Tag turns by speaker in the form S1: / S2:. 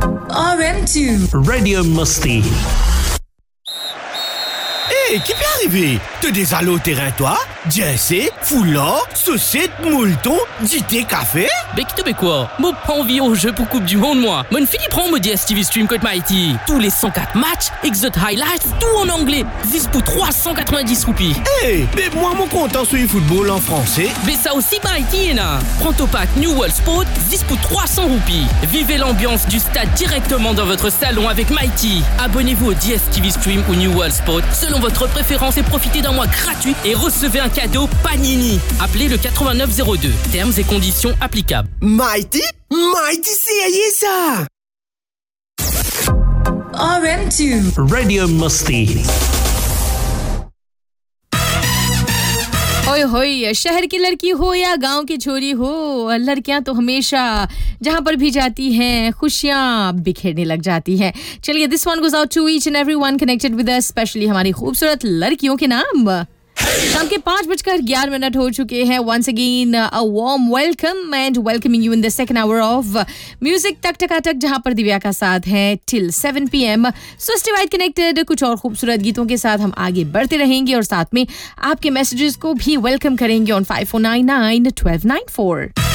S1: RM2
S2: Radio Musty.
S3: Hey, qui peut arriver? T'as des allées au terrain, toi? Jesse, foulard, saucette, moulton, dité, café?
S4: Mais qui te met quoi? Moi, pas envie au jeu pour Coupe du Monde, moi. Mon Philippe prend mon DSTV Stream Code Mighty. Tous les 104 matchs, Exot Highlights, tout en anglais. 10 pour 390 roupies.
S3: Hey, mais moi, mon content sur le football en français.
S4: Mais ça aussi, Mighty, là. Prends ton pack New World Sport, 10 pour 300 roupies. Vivez l'ambiance du stade directement dans votre salon avec Mighty. Abonnez-vous au DSTV Stream ou New World Sport selon votre préférence et profitez d'un mois gratuit et recevez un cadeau Panini. Appelez le 8902. Termes et conditions applicables.
S3: Mighty? Mighty, c'est ça!
S1: RM2
S2: Radio Musty.
S5: ओए होए शहर की लड़की हो या गांव की छोरी हो लड़कियां तो हमेशा जहां पर भी जाती हैं खुशियां बिखेरने लग जाती हैं चलिए this one goes out to each and everyone connected with us specially हमारी खूबसूरत लड़कियों के नाम शाम के 5:11 हो चुके हैं once again a warm welcome and welcoming you in the second hour of music तक टकाटक जहां पर दिव्या का साथ है till 7 PM so stay right connected कुछ और खूबसूरत गीतों के साथ हम आगे बढ़ते रहेंगे और साथ में आपके मैसेजेस को भी वेलकम करेंगे on 5499 1294